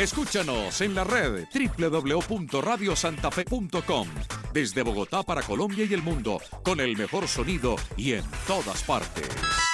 Escúchanos en la red www.radiosantafe.com. Desde Bogotá para Colombia y el mundo, con el mejor sonido y en todas partes.